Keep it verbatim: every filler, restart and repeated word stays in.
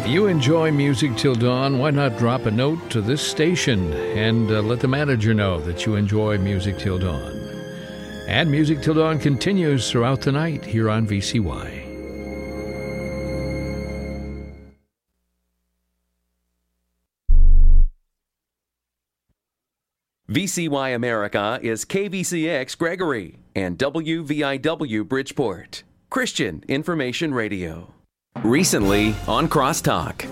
You enjoy Music Till Dawn, why not drop a note to this station and uh, let the manager know that you enjoy Music Till Dawn. And Music Till Dawn continues throughout the night here on V C Y. V C Y America is K V C X Gregory and W V I W Bridgeport, Christian Information Radio. Recently on Crosstalk.